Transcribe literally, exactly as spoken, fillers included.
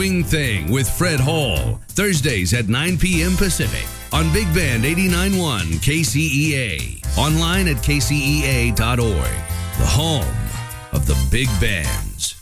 Swing Thing with Fred Hall, Thursdays at nine p.m. Pacific on Big Band eighty-nine point one K C E A. Online at K C E A dot org. The home of the Big Band.